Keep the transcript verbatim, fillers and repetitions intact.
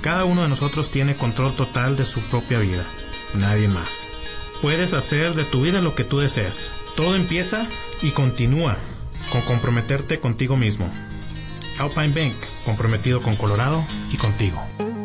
cada uno de nosotros tiene control total de su propia vida, nadie más. Puedes hacer de tu vida lo que tú desees. Todo empieza y continúa con comprometerte contigo mismo. Alpine Bank, comprometido con Colorado y contigo.